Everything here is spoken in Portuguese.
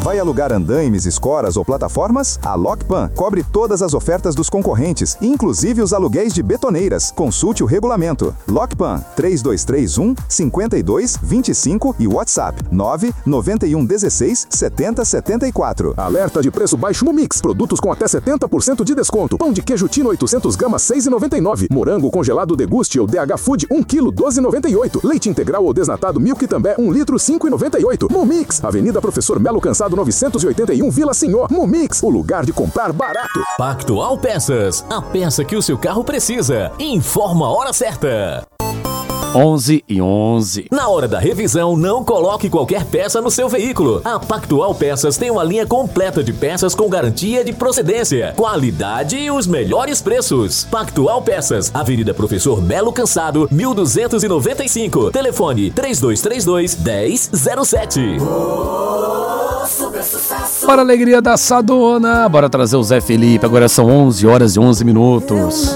Vai alugar andaimes, escoras ou plataformas? A Lockpan cobre todas as ofertas dos concorrentes, inclusive os aluguéis de betoneiras. Consulte o regulamento. Lockpan 3231-5225 e WhatsApp 991167074. Alerta de preço baixo Mumix. Produtos com até 70% de desconto. Pão de queijo Tino 800 gramas 6,99. Morango congelado Deguste ou DH Food 1 kg 12,98. Leite integral ou desnatado Milk També 1 litro 5,98. Mumix. Avenida Professor Melo Cansado 981 Vila Senhor. Mumix. O lugar de comprar barato. Pactual Peças. A peça que o seu carro precisa. Informa a hora certa. 11h11. Na hora da revisão, não coloque qualquer peça no seu veículo. A Pactual Peças tem uma linha completa de peças com garantia de procedência, qualidade e os melhores preços. Pactual Peças, Avenida Professor Melo Cansado, 1295. Telefone 3232-1007. Para a alegria da Sadona, bora trazer o Zé Felipe. Agora são 11h11.